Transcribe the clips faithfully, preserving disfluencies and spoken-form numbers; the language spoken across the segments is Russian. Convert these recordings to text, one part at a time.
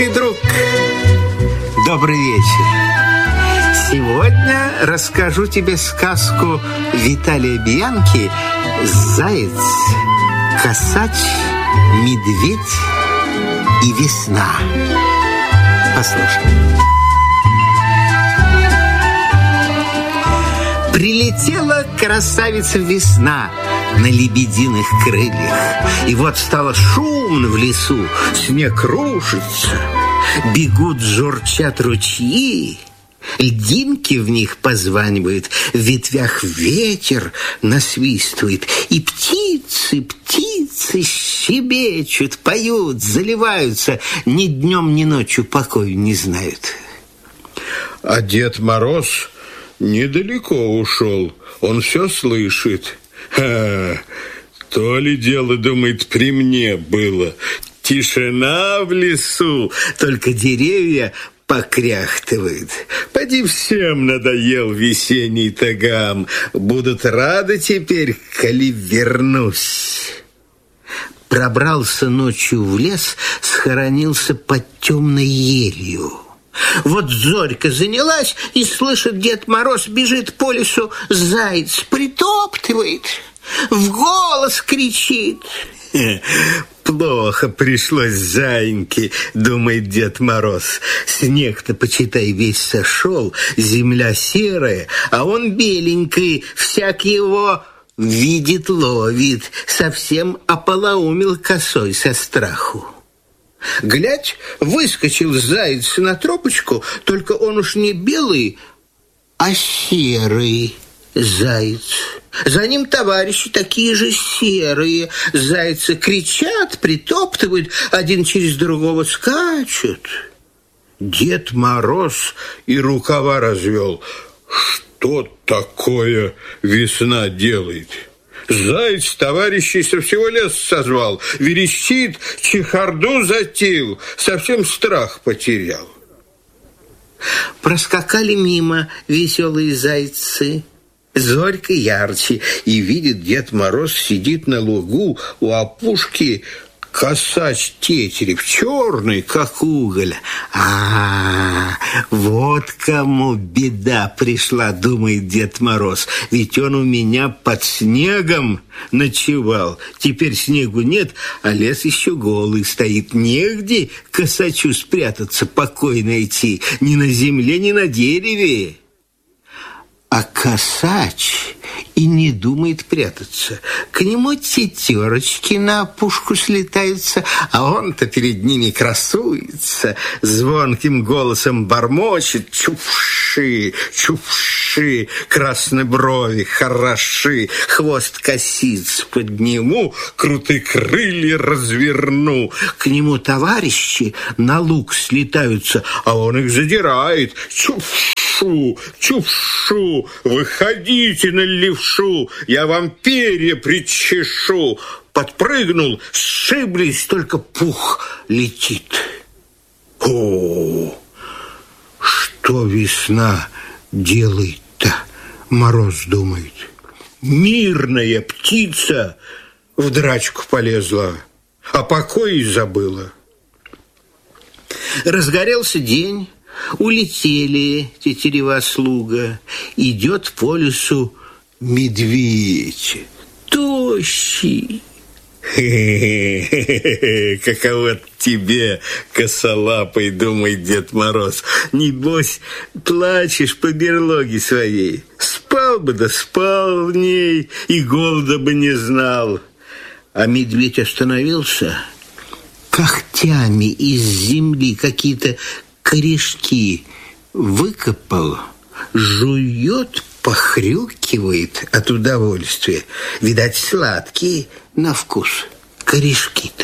Друг, добрый вечер. Сегодня расскажу тебе сказку Виталия Бьянки «Заяц, косач, медведь и весна». Послушай. Прилетела красавица весна на лебединых крыльях. И вот стало шумно в лесу, снег рушится, бегут, журчат ручьи, льдинки в них позванивают, в ветвях ветер насвистывает, и птицы, птицы щебечут, поют, заливаются, ни днем, ни ночью покоя не знают. А Дед Мороз недалеко ушел, он все слышит. Ха, то ли дело, думает, при мне было. Тишина в лесу, только деревья покряхтывают. Поди, всем надоел весенний тагам. Будут рады теперь, коли вернусь. Пробрался ночью в лес, схоронился под темной елью. Вот зорька занялась, и слышит, Дед Мороз бежит по лесу, заяц притоптывает, в голос кричит. Плохо пришлось заиньке, думает Дед Мороз. Снег-то, почитай, весь сошел, земля серая, а он беленький, всяк его видит, ловит, совсем ополоумел косой со страху. Глядь, выскочил заяц на тропочку, только он уж не белый, а серый заяц. За ним товарищи такие же серые. Зайцы кричат, притоптывают, один через другого скачут. Дед Мороз и рукава развел. Что такое весна делает? Заяц товарищей со всего леса созвал, верещит, чехарду затеял, совсем страх потерял. Проскакали мимо веселые зайцы. Зорька ярче, и видит, Дед Мороз сидит на лугу у опушки косач Тетерев, черный, как уголь. А, вот кому беда пришла, думает Дед Мороз. Ведь он у меня под снегом ночевал. Теперь снегу нет, а лес еще голый стоит. Негде косачу спрятаться, покой найти. Ни на земле, ни на дереве. А косач и не думает прятаться. К нему тетерочки на опушку слетаются, а он-то перед ними красуется, звонким голосом бормочет: чувши, чувши, красные брови хороши, хвост косиц подниму, крутые крылья разверну. К нему товарищи на луг слетаются, а он их задирает: чувши, чувшу, выходите на левшу, я вам перья причешу. Подпрыгнул, сшиблись, только пух летит. О, что весна делает-то, Мороз думает. Мирная птица в драчку полезла, а покой забыла. Разгорелся день. Улетели тетерева слуга. Идет по лесу медведь, тощий. Хе-хе-хе, каково тебе, косолапый, думает Дед Мороз. Небось, плачешь по берлоге своей. Спал бы да спал в ней, и голода бы не знал. А медведь остановился, когтями из земли какие-то корешки выкопал, жует, похрюкивает от удовольствия. Видать, сладкие на вкус корешки-то.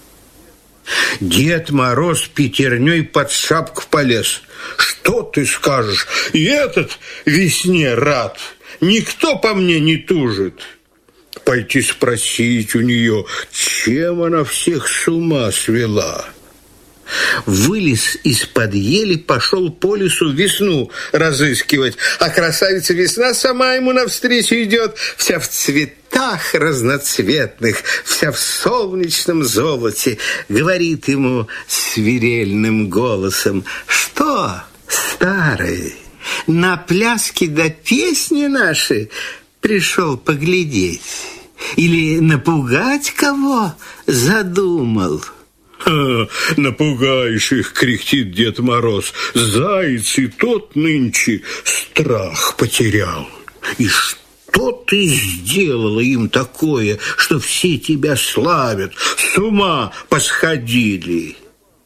Дед Мороз пятерней под шапку полез. Что ты скажешь? И этот весне рад. Никто по мне не тужит. Пойти спросить у нее, чем она всех с ума свела. Вылез из-под ели, пошел по лесу весну разыскивать. А красавица весна сама ему навстречу идет, вся в цветах, снопах разноцветных, вся в солнечном золоте, говорит ему свирельным голосом: «Что, старый, на пляски да песни наши пришел поглядеть? Или напугать кого задумал?» «Ха, напугаешь их!» — кряхтит Дед Мороз. «Заяц и тот нынче страх потерял». «И что ты сделала им такое, что все тебя славят, с ума посходили?»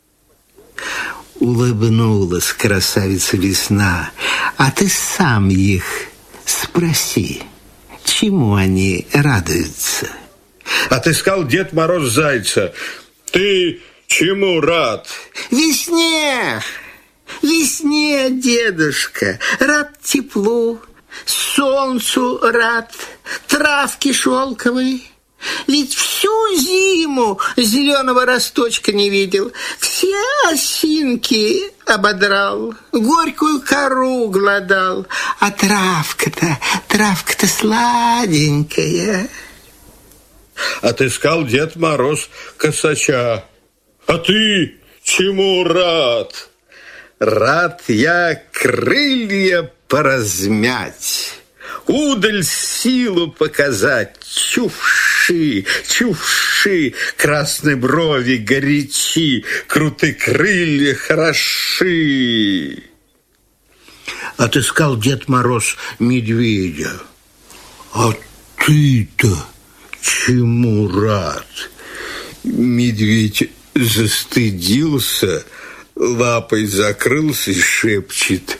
Улыбнулась красавица Весна. «А ты сам их спроси, чему они радуются?» Отыскал Дед Мороз зайца. «Ты чему рад?» «Весне, весне, дедушка, рад теплу, солнцу рад, травке шелковой. Ведь всю зиму зеленого росточка не видел, все осинки ободрал, горькую кору глодал, а травка-то, травка-то сладенькая». Отыскал Дед Мороз косача. «А ты чему рад?» «Рад я крылья поразмять, удаль силу показать, чувши, чувши, красные брови горячи, крутые крылья хороши». Отыскал Дед Мороз медведя. «А ты-то чему рад?» Медведь застыдился, лапой закрылся и шепчет: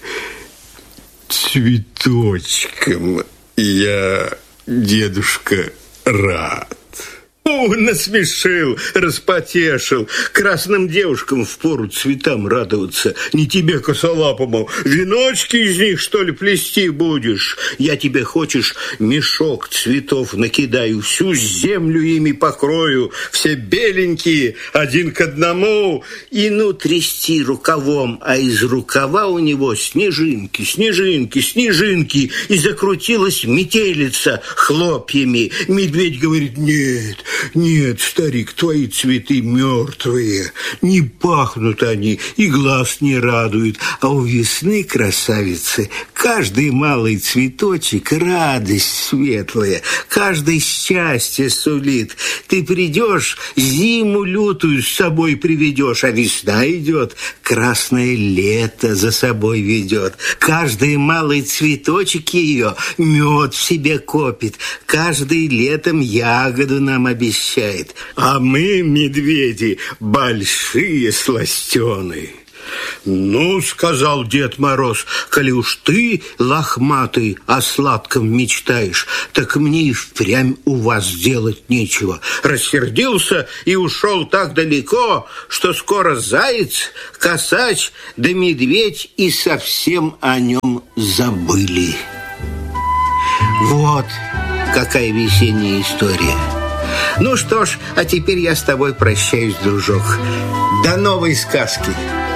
«Цветочком я, дедушка, рад». О, насмешил, распотешил. Красным девушкам впору цветам радоваться. Не тебе, косолапому, веночки из них, что ли, плести будешь? Я тебе, хочешь, мешок цветов накидаю, всю землю ими покрою, все беленькие, один к одному, и ну трясти рукавом, а из рукава у него снежинки, снежинки, снежинки, и закрутилась метелица хлопьями. Медведь говорит: «Нет, нет, старик, твои цветы мертвые, не пахнут они и глаз не радуют, а у весны, красавицы, каждый малый цветочек радость светлая, каждый счастье сулит. Ты придешь, зиму лютую с собой приведешь, а весна идет, красное лето за собой ведет. Каждый малый цветочек ее мед в себе копит, каждый летом ягоду нам обещает. А мы, медведи, большие сластены». «Ну, — сказал Дед Мороз, — коли уж ты, лохматый, о сладком мечтаешь, так мне и впрямь у вас делать нечего». Рассердился и ушел так далеко, что скоро заяц, косач да медведь и совсем о нем забыли. Вот какая весенняя история. Ну что ж, а теперь я с тобой прощаюсь, дружок. До новой сказки.